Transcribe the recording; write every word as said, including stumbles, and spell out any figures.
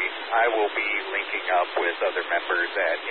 I will be linking up with other members at